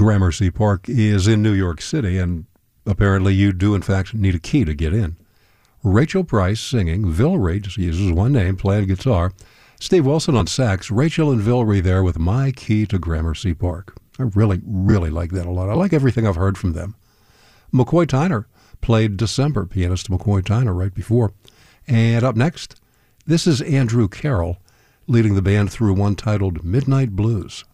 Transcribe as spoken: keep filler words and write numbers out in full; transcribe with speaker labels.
Speaker 1: Gramercy Park is in New York City, and apparently you do, in fact, need a key to get in. Rachel Price singing, Vilry just uses one name, playing guitar, Steve Wilson on sax, Rachel and Vilry there with My Key to Gramercy Park. I really, really like that a lot. I like everything I've heard from them. McCoy Tyner played December, pianist McCoy Tyner right before. And up next, this is Andrew Carroll leading the band through one titled Midnight Blues.